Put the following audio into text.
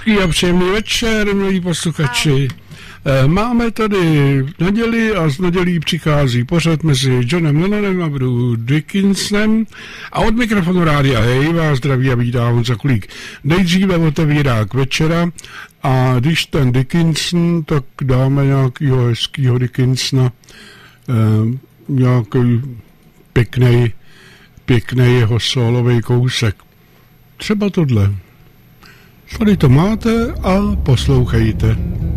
Hezký a příjemný večer, milí posluchači. Máme tady neděli a z nedělí přichází pořad mezi Johnem Lennonem a Bruce Dickinsonem a od mikrofonu Rádia Hej vás zdraví a vítá Honza Kulík. Nejdříve otevírák večera a když ten Dickinson, tak dáme nějakýho hezkýho Dickinsona, nějaký pěkný jeho sólový kousek. Třeba tohle. Tady to máte a poslouchejte.